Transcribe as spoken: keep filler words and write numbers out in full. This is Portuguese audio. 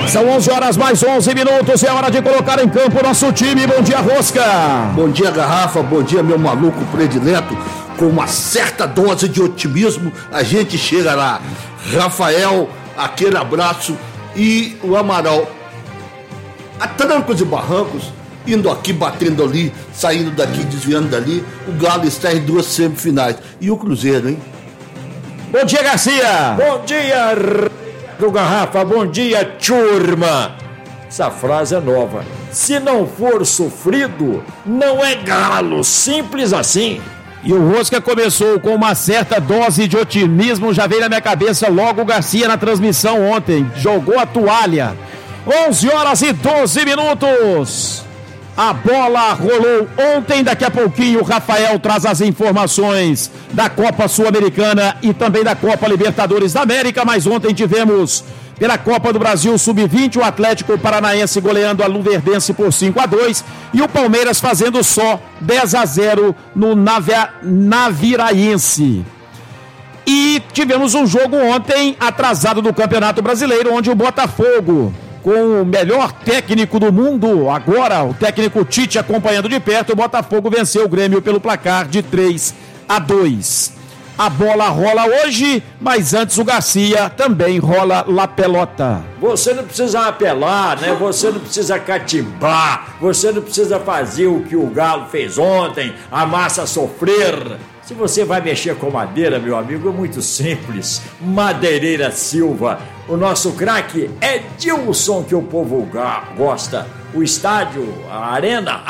São onze horas mais onze minutos, é hora de colocar em campo o nosso time. Bom dia, Rosca. Bom dia, Garrafa, bom dia, meu maluco predileto. Com uma certa dose de otimismo, a gente chega lá. Rafael, aquele abraço, e o Amaral, a trancos e barrancos, indo aqui, batendo ali, saindo daqui, desviando dali. O Galo está em duas semifinais. E o Cruzeiro, hein? Bom dia, Garcia. Bom dia, do Garrafa. Bom dia, turma. Essa frase é nova. Se não for sofrido, não é galo. Simples assim. E o Rosca começou com uma certa dose de otimismo. Já veio na minha cabeça logo o Garcia na transmissão ontem. Jogou a toalha. onze horas e doze minutos. A bola rolou ontem. Daqui a pouquinho o Rafael traz as informações da Copa Sul-Americana e também da Copa Libertadores da América. Mas ontem tivemos pela Copa do Brasil sub vinte o Atlético Paranaense goleando a Luverdense por cinco a dois e o Palmeiras fazendo só dez a zero no Navia, Naviraense. E tivemos um jogo ontem atrasado do Campeonato Brasileiro, onde o Botafogo, com o melhor técnico do mundo, agora o técnico Tite acompanhando de perto, o Botafogo venceu o Grêmio pelo placar de três a dois. A bola rola hoje, mas antes o Garcia também rola la pelota. Você não precisa apelar, né? Você não precisa catimbar, você não precisa fazer o que o Galo fez ontem, a massa sofrer. Se você vai mexer com madeira, meu amigo, é muito simples. Madeireira Silva. O nosso craque é Dilson, que o povo gosta. O estádio, a arena...